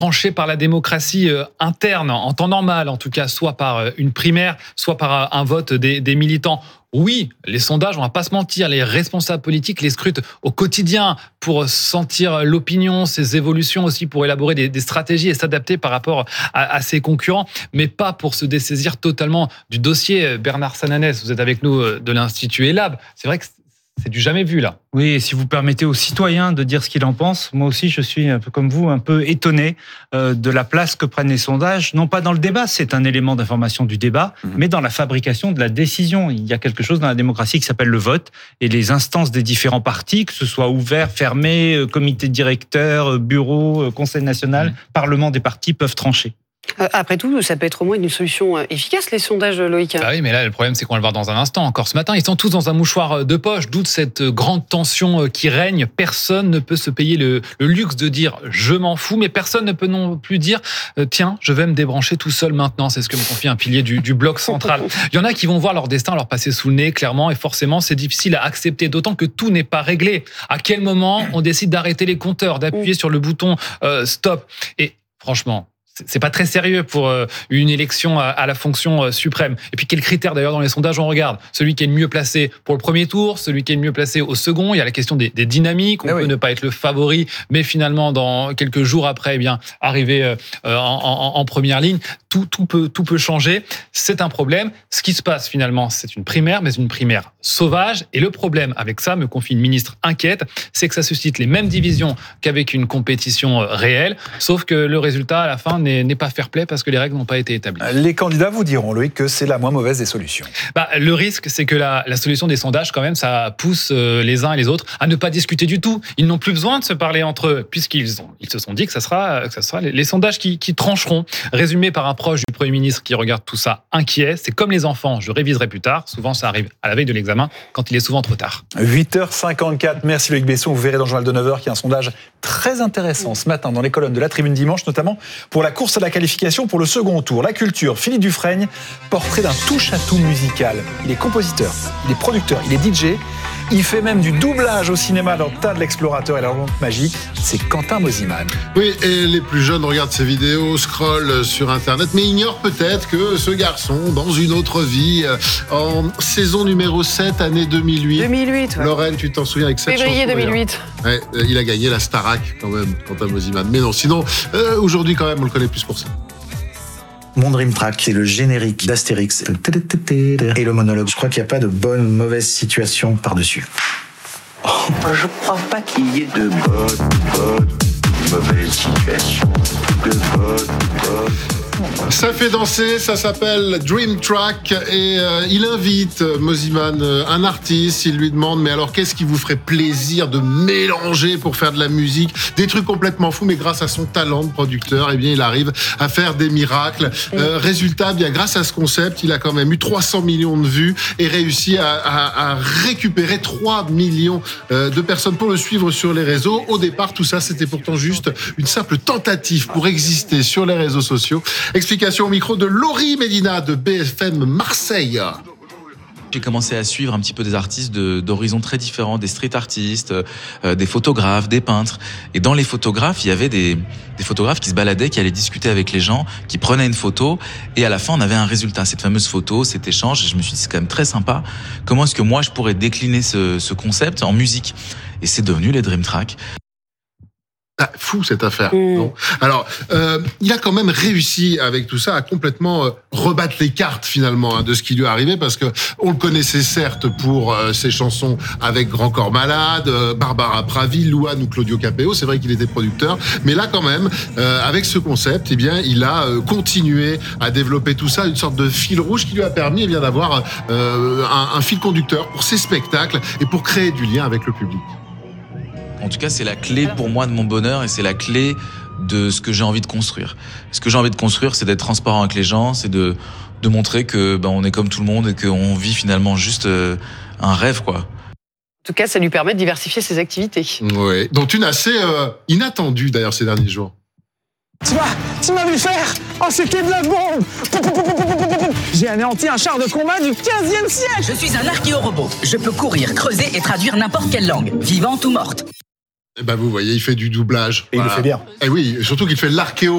tranché par la démocratie interne, en temps normal en tout cas, soit par une primaire, soit par un vote des militants. Oui, les sondages, on va pas se mentir, les responsables politiques les scrutent au quotidien pour sentir l'opinion, ses évolutions aussi, pour élaborer des stratégies et s'adapter par rapport à ses concurrents, mais pas pour se dessaisir totalement du dossier. Bernard Sananès, vous êtes avec nous de l'Institut ELAB. C'est vrai que c'est du jamais vu, là. Oui, et si vous permettez aux citoyens de dire ce qu'ils en pensent, moi aussi, je suis un peu comme vous, un peu étonné de la place que prennent les sondages, non pas dans le débat, c'est un élément d'information du débat, mais dans la fabrication de la décision. Il y a quelque chose dans la démocratie qui s'appelle le vote, et les instances des différents partis, que ce soit ouvert, fermé, comité directeur, bureau, conseil national, parlement des partis, peuvent trancher. Après tout, ça peut être au moins une solution efficace, les sondages, Loïc. Bah oui, mais là, le problème, c'est qu'on va le voir dans un instant. Encore ce matin, ils sont tous dans un mouchoir de poche, d'où cette grande tension qui règne. Personne ne peut se payer le luxe de dire « je m'en fous », mais personne ne peut non plus dire « tiens, je vais me débrancher tout seul maintenant ». C'est ce que me confie un pilier du bloc central. Il y en a qui vont voir leur destin leur passer sous le nez, clairement, et forcément, c'est difficile à accepter, d'autant que tout n'est pas réglé. À quel moment on décide d'arrêter les compteurs, d'appuyer sur le bouton « stop » ? Et franchement, c'est pas très sérieux pour une élection à la fonction suprême. Et puis, quels critères, d'ailleurs, dans les sondages, on regarde ? Celui qui est le mieux placé pour le premier tour, celui qui est le mieux placé au second. Il y a la question des dynamiques. On peut ne pas être le favori, mais finalement, dans quelques jours après, eh bien, arriver en première ligne. Tout peut changer. C'est un problème. Ce qui se passe, finalement, c'est une primaire, mais une primaire sauvage. Et le problème avec ça, me confie une ministre inquiète, c'est que ça suscite les mêmes divisions qu'avec une compétition réelle, sauf que le résultat, à la fin, n'est pas fair-play parce que les règles n'ont pas été établies. Les candidats vous diront, Loïc, que c'est la moins mauvaise des solutions. Le risque, c'est que la solution des sondages, quand même, ça pousse les uns et les autres à ne pas discuter du tout. Ils n'ont plus besoin de se parler entre eux, puisqu'ils se sont dit que ça sera les sondages qui trancheront. Résumé par un proche du Premier ministre qui regarde tout ça inquiet, c'est comme les enfants, je réviserai plus tard. Souvent, ça arrive à la veille de l'examen, quand il est souvent trop tard. 8h54, merci Loïc Besson. Vous verrez dans le journal de 9h qu'il y a un sondage très intéressant ce matin dans les colonnes de la Tribune Dimanche, notamment pour la course à la qualification pour le second tour. La culture, Philippe Dufresne, portrait d'un touche-à-tout musical. Il est compositeur, il est producteur, il est DJ, il fait même du doublage au cinéma dans Tas de l'explorateur et la lampe magique. C'est Quentin Mosimann. Oui, et les plus jeunes regardent ces vidéos, scrollent sur Internet, mais ignorent peut-être que ce garçon, dans une autre vie, en saison numéro 7, année 2008. 2008, ouais. Lorraine, tu t'en souviens avec cette chanson? Février 2008. Ouais, il a gagné la Starac quand même, Quentin Mosimann. Mais non, sinon, aujourd'hui quand même, on le connaît plus pour ça. Mon Dream Track, c'est le générique d'Astérix et le monologue. Je crois qu'il n'y a pas de bonne ou mauvaise situation par-dessus. Je crois pas qu'il y ait de bonne mauvaise situation. De bonne. Ça fait danser, ça s'appelle Dream Track et il invite Mosimann, un artiste, il lui demande mais alors qu'est-ce qui vous ferait plaisir de mélanger pour faire de la musique, des trucs complètement fous, mais grâce à son talent de producteur, eh bien il arrive à faire des miracles. Résultat, bien grâce à ce concept, il a quand même eu 300 millions de vues et réussi à récupérer 3 millions de personnes pour le suivre sur les réseaux. Au départ, tout ça, c'était pourtant juste une simple tentative pour exister sur les réseaux sociaux. Explication au micro de Laurie Médina de BFM Marseille. J'ai commencé à suivre un petit peu des artistes d'horizons très différents, des street artistes, des photographes, des peintres. Et dans les photographes, il y avait des photographes qui se baladaient, qui allaient discuter avec les gens, qui prenaient une photo. Et à la fin, on avait un résultat. Cette fameuse photo, cet échange. Et je me suis dit, c'est quand même très sympa. Comment est-ce que moi, je pourrais décliner ce concept en musique? Et c'est devenu les Dream Track. Fou cette affaire. Non. Alors, il a quand même réussi avec tout ça à complètement rebattre les cartes finalement de ce qui lui est arrivé, parce que on le connaissait certes pour ses chansons avec Grand Corps Malade, Barbara Pravi, Louane ou Claudio Capéo. C'est vrai qu'il était producteur, mais là quand même avec ce concept, eh bien il a continué à développer tout ça, une sorte de fil rouge qui lui a permis d'avoir un fil conducteur pour ses spectacles et pour créer du lien avec le public. En tout cas, c'est la clé pour moi de mon bonheur et c'est la clé de ce que j'ai envie de construire. Ce que j'ai envie de construire, c'est d'être transparent avec les gens, c'est de montrer que on est comme tout le monde et qu'on vit finalement juste un rêve, quoi. En tout cas, ça lui permet de diversifier ses activités. Oui, dont une assez inattendue d'ailleurs ces derniers jours. Tu m'as vu faire? Oh, c'était de la bombe! J'ai anéanti un char de combat du 15e siècle! Je suis un archéorobot. Je peux courir, creuser et traduire n'importe quelle langue, vivante ou morte. Vous voyez, il fait du doublage. Et il le fait bien. Et oui, surtout qu'il fait l'archéo.